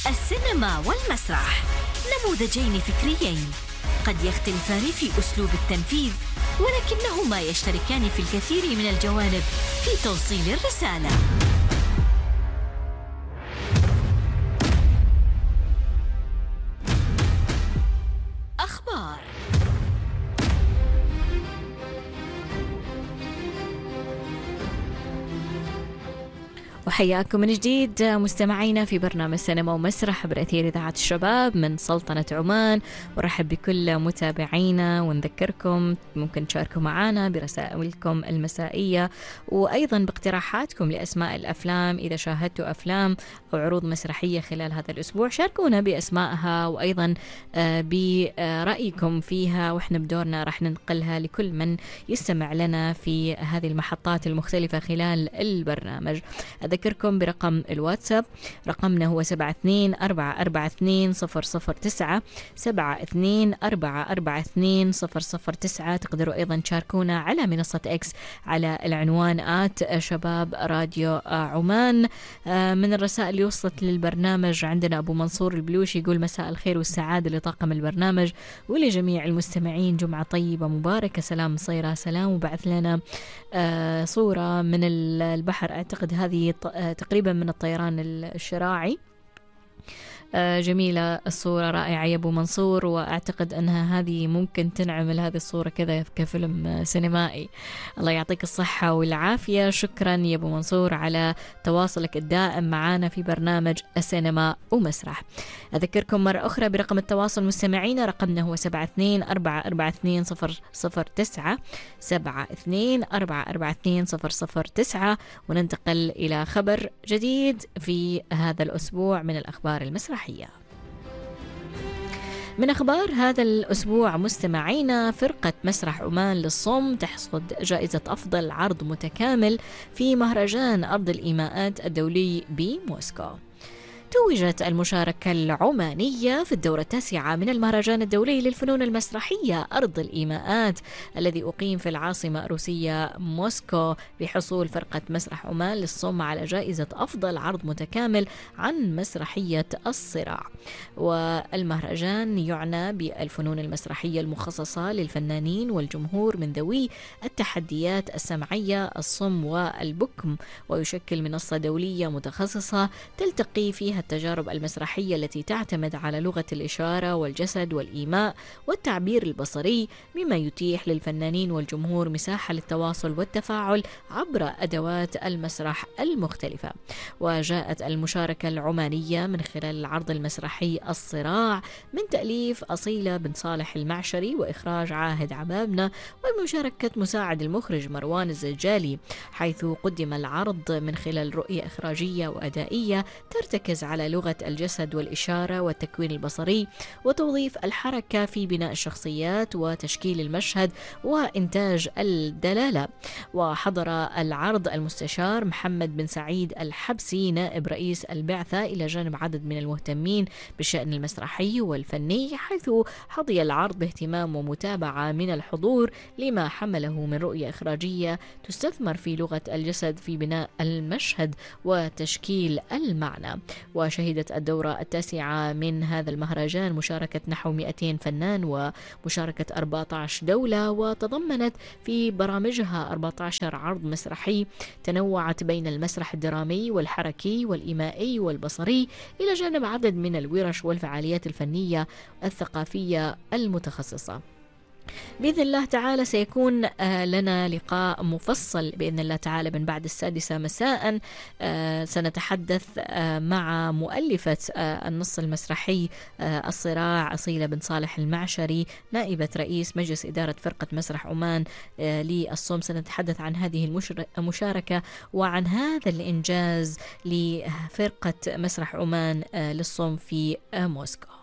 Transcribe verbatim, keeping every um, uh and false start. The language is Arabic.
السينما والمسرح نموذجين فكريين قد يختلفان في أسلوب التنفيذ، ولكنهما يشتركان في الكثير من الجوانب في توصيل الرسالة. أخبار. وحياكم من جديد مستمعينا في برنامج سينما ومسرح عبر أثير إذاعة الشباب من سلطنة عمان. ورحب بكل متابعينا ونذكركم ممكن تشاركوا معنا برسائلكم المسائية وأيضا باقتراحاتكم لأسماء الأفلام. إذا شاهدتوا أفلام أو عروض مسرحية خلال هذا الأسبوع شاركونا بأسمائها وأيضا برأيكم فيها، وإحنا بدورنا رح ننقلها لكل من يستمع لنا في هذه المحطات المختلفة خلال البرنامج. أذكركم برقم الواتساب، رقمنا هو سبعة اثنين أربعة أربعة اثنين صفر صفر تسعة سبعة اثنين أربعة أربعة اثنين صفر صفر تسعة. تقدروا أيضا تشاركونا على منصة إكس على العنوان آت شباب راديو عمان. من الرسائل اللي وصلت للبرنامج عندنا أبو منصور البلوشي يقول مساء الخير والسعادة لطاقم البرنامج ولجميع المستمعين، جمعة طيبة مباركة، سلام صيرة سلام. وبعث لنا صورة من البحر، أعتقد هذه تقريبا من الطيران الشراعي. جميلة الصورة، رائعة يا أبو منصور، وأعتقد أنها هذه ممكن تنعمل هذه الصورة كذا كفيلم سينمائي. الله يعطيك الصحة والعافية. شكرا يا أبو منصور على تواصلك الدائم معنا في برنامج السينما ومسرح. أذكركم مرة أخرى برقم التواصل مستمعينا، رقمنا هو سبعة اثنين أربعة أربعة اثنين صفر صفر تسعة سبعة اثنين أربعة أربعة اثنين صفر صفر تسعة. وننتقل إلى خبر جديد في هذا الأسبوع من الأخبار المسرحية. من أخبار هذا الأسبوع مستمعينا، فرقة مسرح عمان للصم تحصد جائزة أفضل عرض متكامل في مهرجان أرض الإيماءات الدولي بموسكو. توجت المشاركة العمانية في الدورة التاسعة من المهرجان الدولي للفنون المسرحية أرض الإيماءات الذي أقيم في العاصمة الروسية موسكو بحصول فرقة مسرح عمان للصم على جائزة أفضل عرض متكامل عن مسرحية الصراع. والمهرجان يعنى بالفنون المسرحية المخصصة للفنانين والجمهور من ذوي التحديات السمعية الصم والبكم، ويشكل منصة دولية متخصصة تلتقي فيها التجارب المسرحية التي تعتمد على لغة الإشارة والجسد والإيماء والتعبير البصري، مما يتيح للفنانين والجمهور مساحة للتواصل والتفاعل عبر أدوات المسرح المختلفة. وجاءت المشاركة العمانية من خلال العرض المسرحي الصراع من تأليف أصيلة بن صالح المعشري وإخراج عاهد عبابنة ومشاركة مساعد المخرج مروان الزجالي، حيث قدم العرض من خلال رؤية إخراجية وأدائية ترتكز على لغة الجسد والإشارة والتكوين البصري وتوظيف الحركة في بناء الشخصيات وتشكيل المشهد وإنتاج الدلالة. وحضر العرض المستشار محمد بن سعيد الحبسي نائب رئيس البعثة إلى جانب عدد من المهتمين بالشأن المسرحي والفني، حيث حظي العرض باهتمام ومتابعة من الحضور لما حمله من رؤية إخراجية تستثمر في لغة الجسد في بناء المشهد وتشكيل المعنى. وشهدت الدورة التاسعة من هذا المهرجان مشاركة نحو مئتين فنان ومشاركة أربعة عشر دولة، وتضمنت في برامجها أربعة عشر عرض مسرحي تنوعت بين المسرح الدرامي والحركي والإيمائي والبصري، إلى جانب عدد من الورش والفعاليات الفنية الثقافية المتخصصة. بإذن الله تعالى سيكون لنا لقاء مفصل بإذن الله تعالى من بعد السادسة مساء. سنتحدث مع مؤلفة النص المسرحي الصراع أصيلة بن صالح المعشري نائبة رئيس مجلس إدارة فرقة مسرح عمان للصم. سنتحدث عن هذه المشاركة وعن هذا الإنجاز لفرقة مسرح عمان للصم في موسكو.